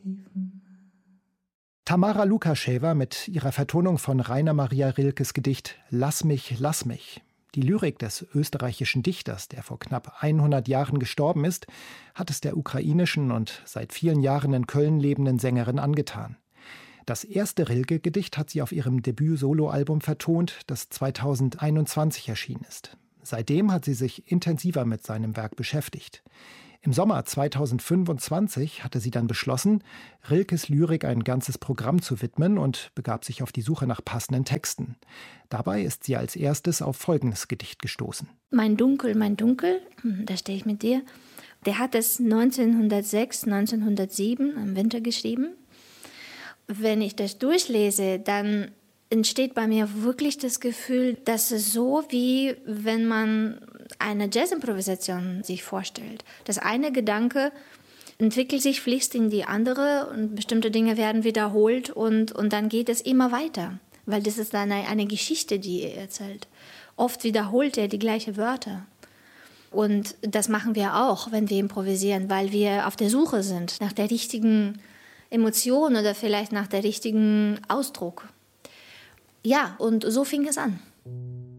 Tamara Lukascheva mit ihrer Vertonung von Rainer Maria Rilkes Gedicht »Lass mich, lass mich«. Die Lyrik des österreichischen Dichters, der vor knapp 100 Jahren gestorben ist, hat es der ukrainischen und seit vielen Jahren in Köln lebenden Sängerin angetan. Das erste Rilke-Gedicht hat sie auf ihrem Debüt-Soloalbum vertont, das 2021 erschienen ist. Seitdem hat sie sich intensiver mit seinem Werk beschäftigt. Im Sommer 2025 hatte sie dann beschlossen, Rilkes Lyrik ein ganzes Programm zu widmen und begab sich auf die Suche nach passenden Texten. Dabei ist sie als erstes auf folgendes Gedicht gestoßen. Mein Dunkel, da stehe ich mit dir. Der hat es 1906, 1907 im Winter geschrieben. Wenn ich das durchlese, dann entsteht bei mir wirklich das Gefühl, dass es so wie wenn man eine Jazzimprovisation sich vorstellt. Das eine Gedanke entwickelt sich, fließt in die andere und bestimmte Dinge werden wiederholt und dann geht es immer weiter, weil das ist dann eine Geschichte, die er erzählt. Oft wiederholt er die gleichen Wörter. Und das machen wir auch, wenn wir improvisieren, weil wir auf der Suche sind nach der richtigen Emotion oder vielleicht nach der richtigen Ausdruck. Ja, und so fing es an.